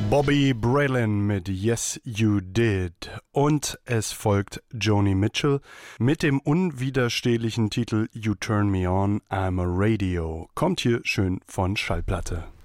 Bobby Braylon mit Yes You Did und es folgt Joni Mitchell mit dem unwiderstehlichen Titel You Turn Me On, I'm a Radio. Kommt hier schön von Schallplatte.